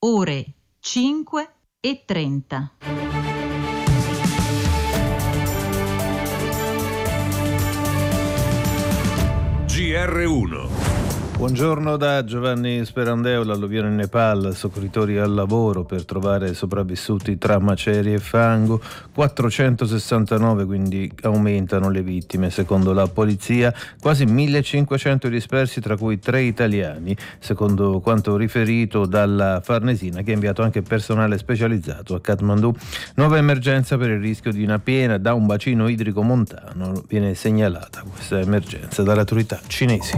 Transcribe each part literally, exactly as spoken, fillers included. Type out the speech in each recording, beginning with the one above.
ore cinque e trenta. G R uno. Buongiorno da Giovanni Sperandeo. L'alluvione in Nepal, soccorritori al lavoro per trovare sopravvissuti tra macerie e fango, quattrocentosessantanove, quindi aumentano le vittime secondo la polizia, quasi millecinquecento dispersi tra cui tre italiani, secondo quanto riferito dalla Farnesina, che ha inviato anche personale specializzato a Kathmandu. Nuova emergenza per il rischio di una piena da un bacino idrico montano, viene segnalata questa emergenza dalle autorità cinesi.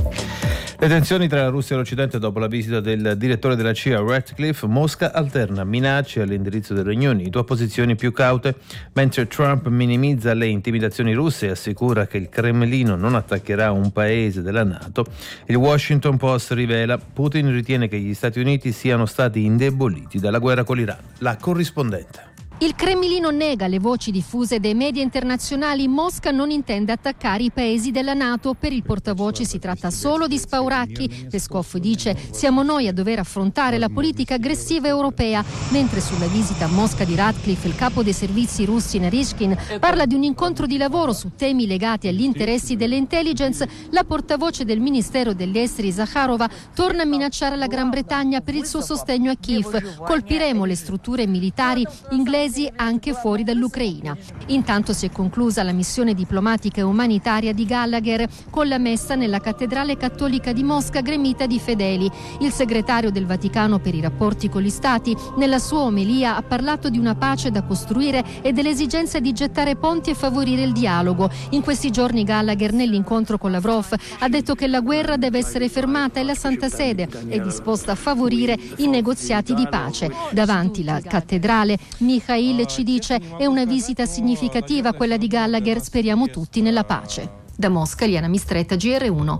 Le tensioni tra la Russia e l'Occidente dopo la visita del direttore della C I A Ratcliffe. Mosca alterna minacce all'indirizzo del Regno Unito a posizioni più caute, mentre Trump minimizza le intimidazioni russe e assicura che il Cremlino non attaccherà un paese della NATO. Il Washington Post rivela: Putin ritiene che gli Stati Uniti siano stati indeboliti dalla guerra con l'Iran. La corrispondente. Il Cremlino nega le voci diffuse dai media internazionali. Mosca non intende attaccare i paesi della NATO. Per il portavoce si tratta solo di spauracchi. Peskov dice: siamo noi a dover affrontare la politica aggressiva europea. Mentre sulla visita a Mosca di Ratcliffe, il capo dei servizi russi Naryshkin parla di un incontro di lavoro su temi legati agli interessi delle intelligence, la portavoce del Ministero degli Esteri Zakharova torna a minacciare la Gran Bretagna per il suo sostegno a Kiev. Colpiremo le strutture militari inglesi anche fuori dall'Ucraina. Intanto si è conclusa la missione diplomatica e umanitaria di Gallagher con la messa nella cattedrale cattolica di Mosca gremita di fedeli. Il segretario del Vaticano per i rapporti con gli stati nella sua omelia ha parlato di una pace da costruire e dell'esigenza di gettare ponti e favorire il dialogo. In questi giorni Gallagher, nell'incontro con Lavrov, ha detto che la guerra deve essere fermata e la Santa Sede è disposta a favorire i negoziati di pace. Davanti la cattedrale, Mikhail ci dice: è una visita significativa quella di Gallagher, speriamo tutti nella pace. Da Mosca, Liana Mistretta, G R uno.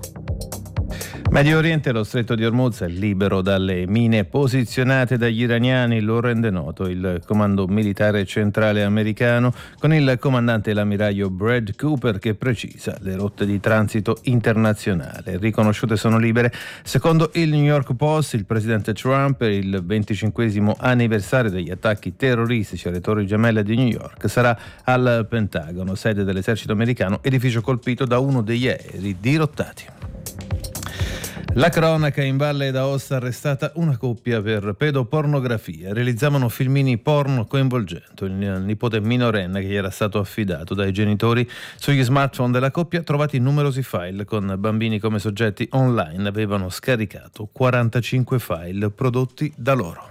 Medio Oriente, lo stretto di Hormuz è libero dalle mine posizionate dagli iraniani, lo rende noto il comando militare centrale americano con il comandante l'ammiraglio Brad Cooper che precisa le rotte di transito internazionale riconosciute sono libere. Secondo il New York Post, il presidente Trump, per il venticinquesimo anniversario degli attacchi terroristici alle Torri Gemelle di New York, sarà al Pentagono, sede dell'esercito americano, edificio colpito da uno degli aerei dirottati. La cronaca: in Valle d'Aosta arrestata una coppia per pedopornografia. Realizzavano filmini porno coinvolgendo il nipote minorenne che gli era stato affidato dai genitori. Sugli smartphone della coppia trovati numerosi file con bambini come soggetti online. Avevano scaricato quarantacinque file prodotti da loro.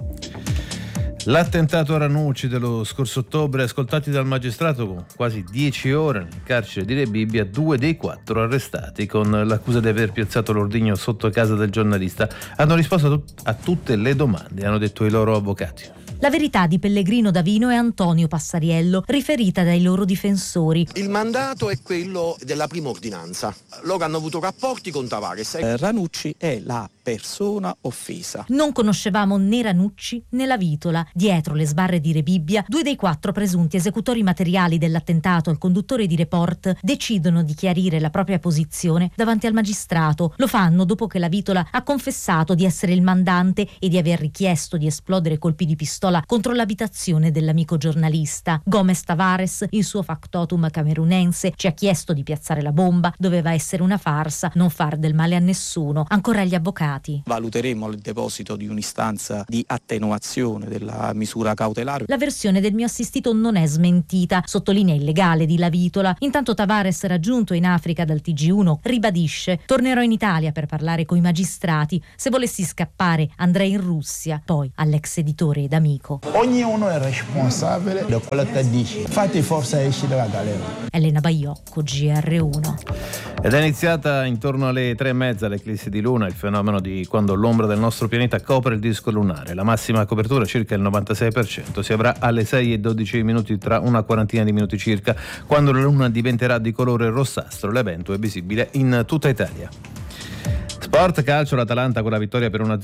L'attentato a Ranucci dello scorso ottobre, ascoltati dal magistrato con quasi dieci ore nel carcere di Rebibbia, due dei quattro arrestati con l'accusa di aver piazzato l'ordigno sotto casa del giornalista hanno risposto a, tut- a tutte le domande, hanno detto i loro avvocati. La verità di Pellegrino Davino e Antonio Passariello, riferita dai loro difensori. Il mandato è quello della prima ordinanza. Loro hanno avuto rapporti con Tavares. Eh, Ranucci è la persona offesa. Non conoscevamo né Ranucci né la Vitola. Dietro le sbarre di Rebibbia, due dei quattro presunti esecutori materiali dell'attentato al conduttore di Report decidono di chiarire la propria posizione davanti al magistrato. Lo fanno dopo che la Vitola ha confessato di essere il mandante e di aver richiesto di esplodere colpi di pistola contro l'abitazione dell'amico giornalista. Gomez Tavares, il suo factotum camerunense, ci ha chiesto di piazzare la bomba, doveva essere una farsa, non far del male a nessuno. Ancora gli avvocati. Valuteremo il deposito di un'istanza di attenuazione della misura cautelare. La versione del mio assistito non è smentita, sottolinea il legale di La Vitola. Intanto Tavares, raggiunto in Africa dal T G uno, ribadisce: tornerò in Italia per parlare coi magistrati. Se volessi scappare andrei in Russia. Poi all'ex editore ed amico: ognuno è responsabile di quello che dice, fate forza esci dalla galera. Elena Baiocco, G R uno. Ed è iniziata intorno alle tre e mezza l'eclissi di luna, il fenomeno di quando l'ombra del nostro pianeta copre il disco lunare. La massima copertura, circa il novantasei per cento, si avrà alle sei e dodici minuti, tra una quarantina di minuti circa, quando la luna diventerà di colore rossastro. L'evento è visibile in tutta Italia. Sport calcio, l'Atalanta con la vittoria per una